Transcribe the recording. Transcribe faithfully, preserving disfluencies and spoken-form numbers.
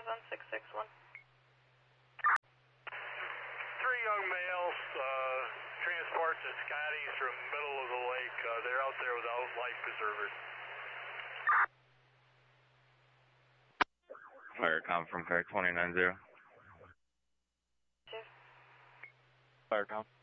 cars on six six one. Three young males, uh, transport to Scotty's from middle of the lake. Uh, they're out there without life preservers. Firecom from car twenty nine zero. Two. Firecom.